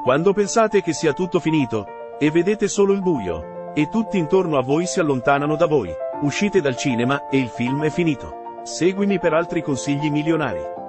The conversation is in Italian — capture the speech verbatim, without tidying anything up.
Quando pensate che sia tutto finito, e vedete solo il buio, e tutti intorno a voi si allontanano da voi, uscite dal cinema, e il film è finito. Seguimi per altri consigli milionari.